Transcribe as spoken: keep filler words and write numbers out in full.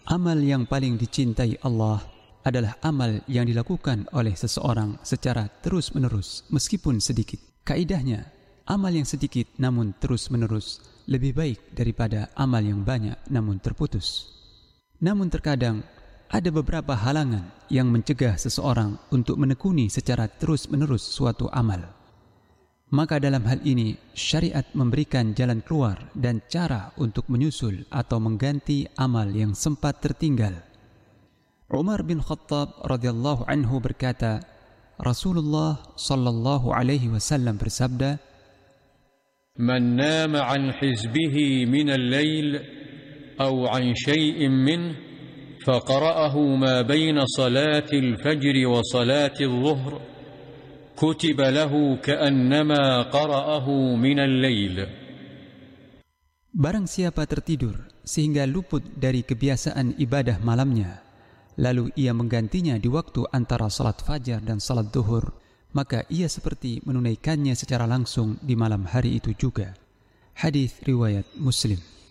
Amal yang paling dicintai Allah adalah amal yang dilakukan oleh seseorang secara terus-menerus meskipun sedikit. Kaidahnya, amal yang sedikit namun terus-menerus lebih baik daripada amal yang banyak namun terputus. Namun terkadang ada beberapa halangan yang mencegah seseorang untuk menekuni secara terus-menerus suatu amal. Maka dalam hal ini, syariat memberikan jalan keluar dan cara untuk menyusul atau mengganti amal yang sempat tertinggal. Umar bin Khattab radhiyallahu anhu berkata, Rasulullah sallallahu alaihi wasallam bersabda, "Man nama 'an hizbihi min al-lail aw 'an shay'in min faqara'ahu ma bayna salati al-fajr wa salati adh-dhuhr كتب له كأنما قرأه من الليل." Barang siapa tertidur sehingga luput dari kebiasaan ibadah malamnya, lalu ia menggantinya di waktu antara salat fajar dan salat duhur, maka ia seperti menunaikannya secara langsung di malam hari itu juga. Hadis riwayat Muslim.